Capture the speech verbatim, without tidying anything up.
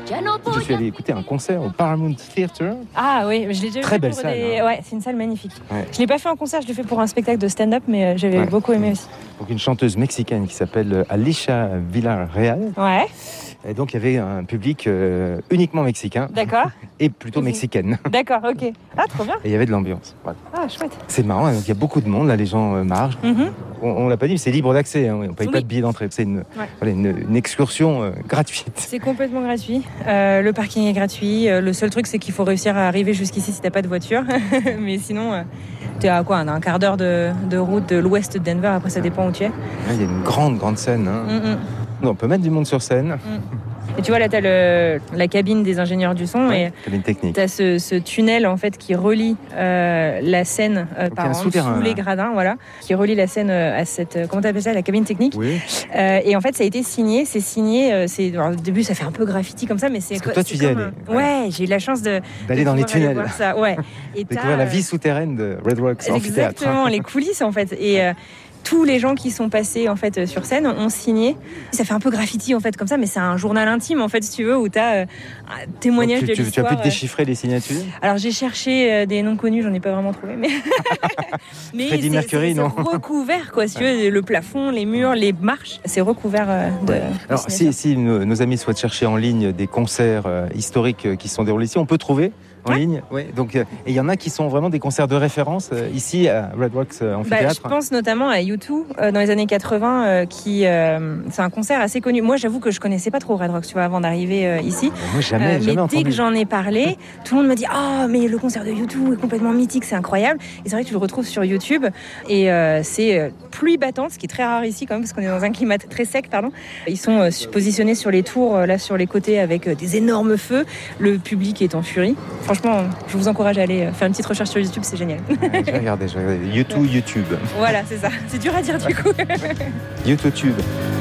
Je suis allé écouter un concert au Paramount Theatre. Ah oui, je l'ai déjà Très vu belle pour salle, des... hein. Ouais, c'est une salle magnifique. Ouais. Je l'ai pas fait en concert, je l'ai fait pour un spectacle de stand-up, mais euh, j'avais Ouais. beaucoup aimé aussi. Donc une chanteuse mexicaine qui s'appelle Alicia Villarreal. Ouais, Et donc il y avait un public euh, uniquement mexicain d'accord. et plutôt mexicaine. D'accord, ok. Ah, trop bien. Et il y avait de l'ambiance. Voilà. Ah, chouette. C'est marrant, donc il y a beaucoup de monde, là les gens euh, marchent. Mhm. On, on l'a pas dit, mais c'est libre d'accès, hein, on ne paye Oui. pas de billet d'entrée. C'est une, Ouais. voilà, une, une excursion euh, gratuite. C'est complètement gratuit. Euh, le parking est gratuit. Euh, le seul truc, c'est qu'il faut réussir à arriver jusqu'ici si t'as pas de voiture. Mais sinon, euh, t'es à quoi? Un quart d'heure de, de route de l'ouest de Denver. Après, ça dépend où tu es. Là, il y a une grande, grande scène. Hein. Mm, mm. Non, on peut mettre du monde sur scène. Et tu vois, là, t'as le, la cabine des ingénieurs du son. Ouais, Et cabine technique. t'as ce, ce tunnel, en fait, qui relie euh, la scène euh, Donc, par il y a un en souterrain, dessous les là. gradins, voilà, qui relie la scène euh, à cette... euh, Comment t'appelles ça? La cabine technique. Oui. Euh, et en fait, ça a été signé. C'est signé. Euh, c'est, alors, au début, ça fait un peu graffiti comme ça, mais c'est. Parce que toi, c'est tu y comme allais. un- Ouais, j'ai eu la chance de. D'aller de dans les pouvoir aller tunnels. voir ça. Ouais. Et t'as, Découvrir la euh, vie souterraine de Red Rocks Amphithéâtre. Exactement, les coulisses en fait. Et euh, tous les gens qui sont passés en fait sur scène ont signé. Ça fait un peu graffiti en fait comme ça, mais c'est un journal intime en fait si tu veux où t'as euh, un témoignage Donc, tu, de tu, tu as l'histoire. pu euh. déchiffrer les signatures? Alors j'ai cherché euh, des noms connus, j'en ai pas vraiment trouvé, mais mais Freddie c'est, Mercury, c'est, c'est non recouvert quoi. Si tu veux, le plafond, les murs, les marches, c'est recouvert euh, de. de Alors, si, signatures. si nos, nos amis souhaitent chercher en ligne des concerts euh, historiques euh, qui se sont déroulés ici, on peut trouver en Ouais. ligne. Ouais. Donc, euh, et il y en a qui sont vraiment des concerts de référence euh, ici à Red Rocks euh, Bah, Amphithéâtre. je pense notamment à U deux euh, dans les années quatre-vingts, euh, qui euh, c'est un concert assez connu. Moi, j'avoue que je connaissais pas trop Red Rocks, tu vois, avant d'arriver euh, ici. Moi, jamais, Euh, jamais mais entendu. dès que j'en ai parlé, tout le monde me dit ah oh, mais le concert de U deux est complètement mythique, c'est incroyable. Et c'est vrai que tu le retrouves sur YouTube et euh, c'est euh, pluie battante, ce qui est très rare ici quand même parce qu'on est dans un climat très sec, pardon. Ils sont euh, positionnés sur les tours, euh, là sur les côtés avec euh, des énormes feux. Le public est en furie. Franchement, je vous encourage à aller euh, faire une petite recherche sur YouTube, c'est génial. Ouais, j'ai regardé, j'ai regardé. YouTube, YouTube. Voilà, c'est ça. C'est dur à dire du coup. YouTube.